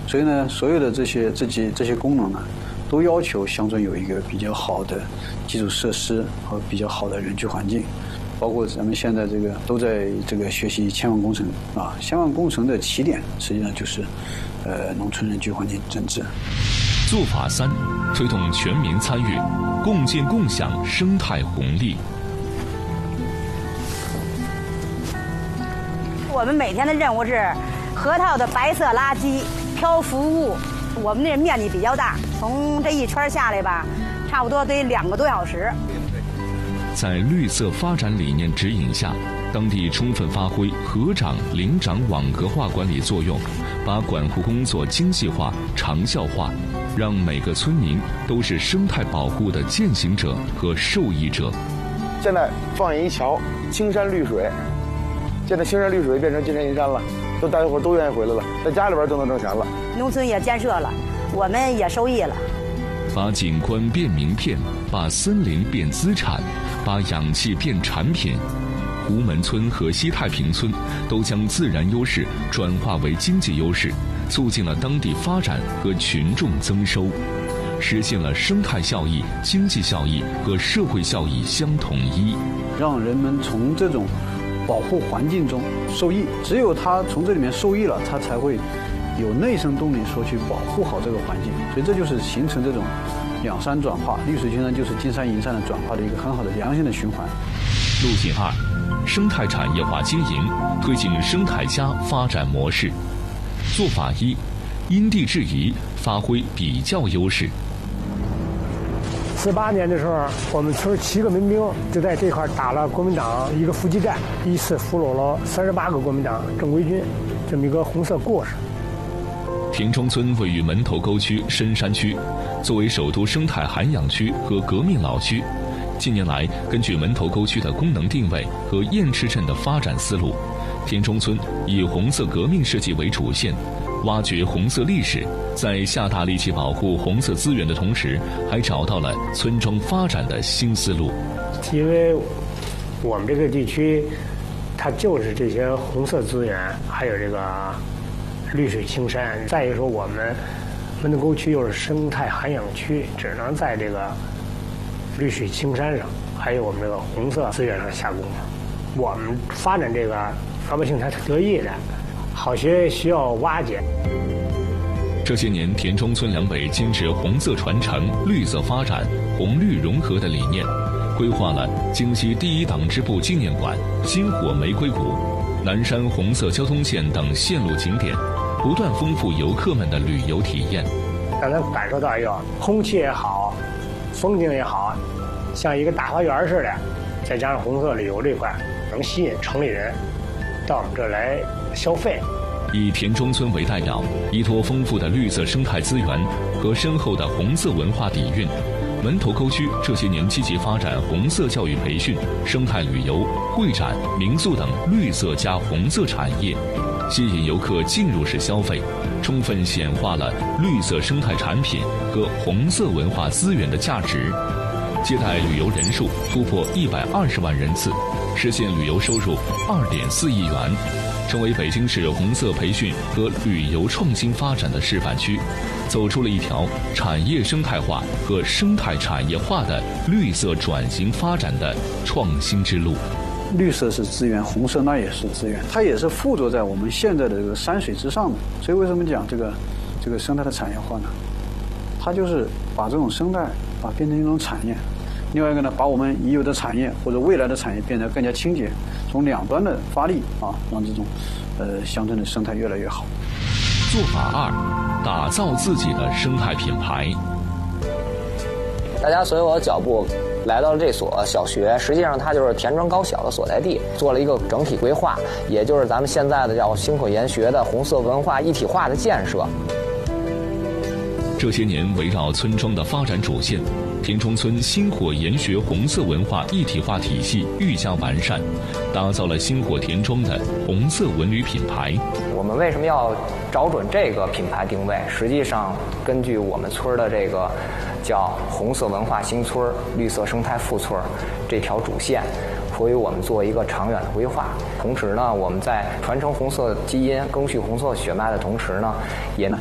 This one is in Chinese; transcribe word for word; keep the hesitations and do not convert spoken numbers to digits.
所以呢，所有的这些这些这些功能呢，都要求乡村有一个比较好的基础设施和比较好的人居环境。包括咱们现在这个都在这个学习千万工程啊，千万工程的起点实际上就是，呃，农村人居环境整治。 做法三，推动全民参与，共建共享生态红利。 我们每天的任务是河套的白色垃圾漂浮物，我们那面积比较大，从这一圈下来吧，差不多得两个多小时。 在绿色发展理念指引下，当地充分发挥河长、林长网格化管理作用，把管护工作精细化、长效化，让每个村民都是生态保护的践行者和受益者。 现在放眼一瞧，青山绿水，现在青山绿水变成金山银山了，都大家伙都愿意回来了，在家里边都能挣钱了。 农村也建设了，我们也受益了。 把景观变名片，把森林变资产，把氧气变产品。吴门村和西太平村都将自然优势转化为经济优势，促进了当地发展和群众增收，实现了生态效益、经济效益和社会效益相统一， 让人们从这种保护环境中受益。只有他从这里面受益了，他才会有内生动力说去保护好这个环境。所以这就是形成这种两山转化，绿水青山就是金山银山的转化的一个很好的良性的循环。 路径二，生态产业化经营，推进生态加发展模式。做法一，因地制宜，发挥比较优势。 四八年的时候，我们村七个民兵就在这块打了国民党一个伏击战，一次俘虏了三十八个国民党正规军，这么一个红色故事。 田庄村位于门头沟区深山区，作为首都生态涵养区和革命老区，近年来根据门头沟区的功能定位和雁翅镇的发展思路，田庄村以红色革命设计为主线，挖掘红色历史，在下大力气保护红色资源的同时，还找到了村庄发展的新思路。 因为我们这个地区，它就是这些红色资源，还有这个绿水青山。再一个说，我们门头沟区又是生态涵养区，只能在这个绿水青山上，还有我们这个红色资源上下功夫。我们发展这个，老百姓才得益的。好些需要瓦解。 这些年，田庄村两委坚持红色传承、绿色发展、红绿融合的理念，规划了京西第一党支部纪念馆、星火玫瑰谷、南山红色交通线等线路景点，不断丰富游客们的旅游体验， 让他感受到一个空气也好，风景也好，像一个大花园似的。再加上红色旅游这块，能吸引城里人到我们这儿来消费。 以田庄村为代表，依托丰富的绿色生态资源和深厚的红色文化底蕴，门头沟区这些年积极发展红色教育培训、生态旅游、会展、民宿等绿色加红色产业，吸引游客进入式消费，充分显化了绿色生态产品和红色文化资源的价值。接待旅游人数突破一百二十万人次，实现旅游收入二点四亿元，成为北京市红色培训和旅游创新发展的示范区，走出了一条产业生态化和生态产业化的绿色转型发展的创新之路。 绿色是资源，红色那也是资源，它也是附着在我们现在的这个山水之上的。所以为什么讲这个这个生态的产业化呢？它就是把这种生态啊变成一种产业。另外一个呢，把我们已有的产业或者未来的产业变得更加清洁，从两端的发力啊，让这种呃乡村的生态越来越好。 做法二，打造自己的生态品牌。 大家随我的脚步来到了这所小学，实际上它就是田庄高小的所在地，做了一个整体规划，也就是咱们现在的叫星火研学的红色文化一体化的建设。 这些年，围绕村庄的发展主线，田庄村星火研学红色文化一体化体系愈加完善，打造了星火田庄的红色文旅品牌。 我们为什么要找准这个品牌定位？实际上，根据我们村的这个叫红色文化新村、绿色生态副村这条主线，所以我们做一个长远的规划。同时呢，我们在传承红色基因、赓续红色血脉的同时呢，也